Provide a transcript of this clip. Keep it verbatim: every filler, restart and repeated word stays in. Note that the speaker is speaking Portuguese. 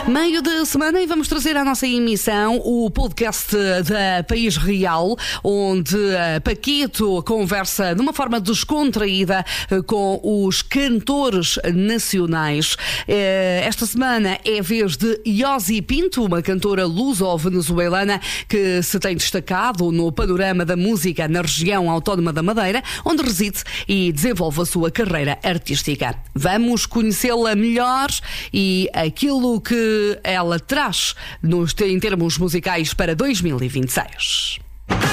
Meio de semana e vamos trazer à nossa emissão o podcast da País Real, onde a Paquito conversa de uma forma descontraída com os cantores nacionais. Esta semana é a vez de Yosi Pinto, uma cantora luso-venezuelana que se tem destacado no panorama da música na região autónoma da Madeira, onde reside e desenvolve a sua carreira artística. Vamos conhecê-la melhor e aquilo que ela traz nos, em termos musicais para dois mil e vinte e seis.